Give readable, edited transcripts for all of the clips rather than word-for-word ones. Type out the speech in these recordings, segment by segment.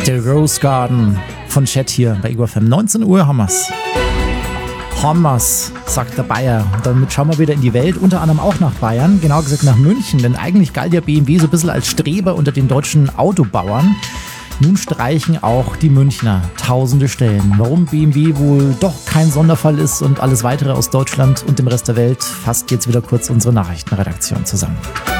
Der Rose Garden von Chet hier bei Ego FM. 19 Uhr haben wir's. Hammers, sagt der Bayer. Und damit schauen wir wieder in die Welt, unter anderem auch nach Bayern, genau gesagt nach München, denn eigentlich galt ja BMW so ein bisschen als Streber unter den deutschen Autobauern. Nun streichen auch die Münchner tausende Stellen. Warum BMW wohl doch kein Sonderfall ist und alles weitere aus Deutschland und dem Rest der Welt, fasst jetzt wieder kurz unsere Nachrichtenredaktion zusammen.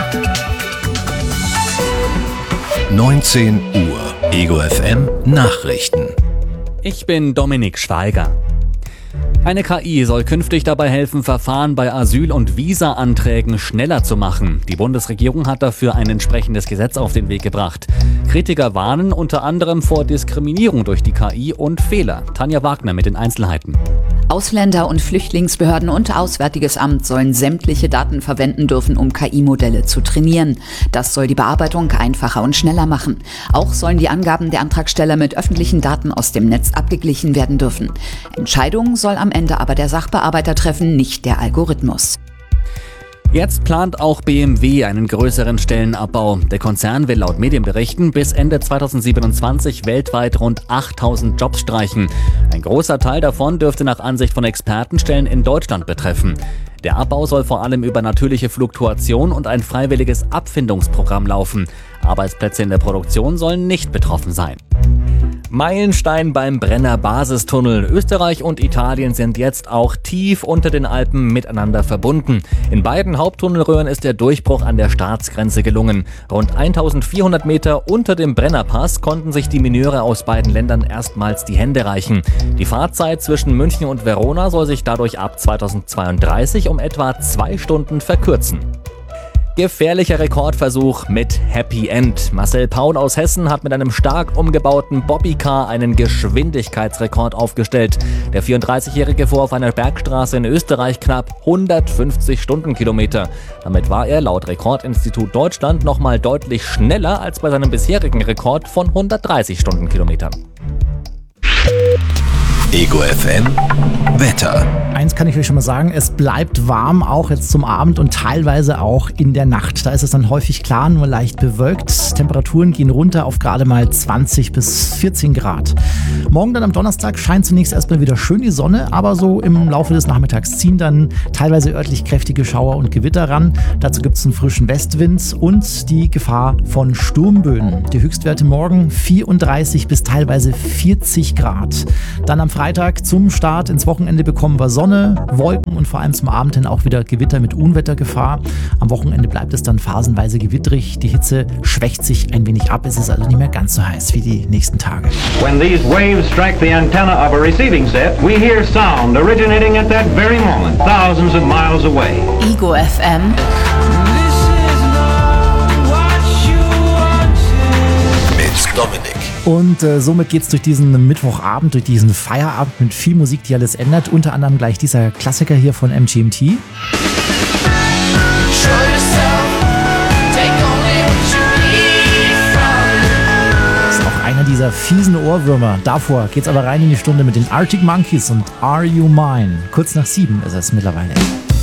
19 Uhr, Ego FM Nachrichten. Ich bin Dominik Schweiger. Eine KI soll künftig dabei helfen, Verfahren bei Asyl- und Visa-Anträgen schneller zu machen. Die Bundesregierung hat dafür ein entsprechendes Gesetz auf den Weg gebracht. Kritiker warnen unter anderem vor Diskriminierung durch die KI und Fehler. Tanja Wagner mit den Einzelheiten. Ausländer- und Flüchtlingsbehörden und Auswärtiges Amt sollen sämtliche Daten verwenden dürfen, um KI-Modelle zu trainieren. Das soll die Bearbeitung einfacher und schneller machen. Auch sollen die Angaben der Antragsteller mit öffentlichen Daten aus dem Netz abgeglichen werden dürfen. Entscheidungen soll am Ende aber der Sachbearbeiter treffen, nicht der Algorithmus. Jetzt plant auch BMW einen größeren Stellenabbau. Der Konzern will laut Medienberichten bis Ende 2027 weltweit rund 8000 Jobs streichen. Ein großer Teil davon dürfte nach Ansicht von Experten Stellen in Deutschland betreffen. Der Abbau soll vor allem über natürliche Fluktuation und ein freiwilliges Abfindungsprogramm laufen. Arbeitsplätze in der Produktion sollen nicht betroffen sein. Meilenstein beim Brenner Basistunnel. Österreich und Italien sind jetzt auch tief unter den Alpen miteinander verbunden. In beiden Haupttunnelröhren ist der Durchbruch an der Staatsgrenze gelungen. Rund 1400 Meter unter dem Brennerpass konnten sich die Mineure aus beiden Ländern erstmals die Hände reichen. Die Fahrzeit zwischen München und Verona soll sich dadurch ab 2032 um etwa 2 Stunden verkürzen. Gefährlicher Rekordversuch mit Happy End. Marcel Paul aus Hessen hat mit einem stark umgebauten Bobbycar einen Geschwindigkeitsrekord aufgestellt. Der 34-Jährige fuhr auf einer Bergstraße in Österreich knapp 150 Stundenkilometer. Damit war er laut Rekordinstitut Deutschland nochmal deutlich schneller als bei seinem bisherigen Rekord von 130 Stundenkilometern. Ego FM Wetter. Eins kann ich euch schon mal sagen, es bleibt warm, auch jetzt zum Abend und teilweise auch in der Nacht. Da ist es dann häufig klar, nur leicht bewölkt. Temperaturen gehen runter auf gerade mal 20 bis 14 Grad. Morgen dann am Donnerstag scheint zunächst erstmal wieder schön die Sonne, aber so im Laufe des Nachmittags ziehen dann teilweise örtlich kräftige Schauer und Gewitter ran. Dazu gibt es einen frischen Westwind und die Gefahr von Sturmböen. Die Höchstwerte morgen 34 bis teilweise 40 Grad. Dann am Freitag zum Start ins Wochenende bekommen wir Sonne, Wolken und vor allem zum Abend hin auch wieder Gewitter mit Unwettergefahr. Am Wochenende bleibt es dann phasenweise gewittrig. Die Hitze schwächt sich ein wenig ab. Es ist also nicht mehr ganz so heiß wie die nächsten Tage. When these waves strike the antenna of a receiving set, we hear sound originating at that very moment, thousands of miles away. Ego FM. Mit Dominik. Und somit geht's durch diesen Mittwochabend, durch diesen Feierabend mit viel Musik, die alles ändert. Unter anderem gleich dieser Klassiker hier von MGMT. Das ist auch einer dieser fiesen Ohrwürmer. Davor geht's aber rein in die Stunde mit den Arctic Monkeys und Are You Mine? Kurz nach 7 ist es mittlerweile.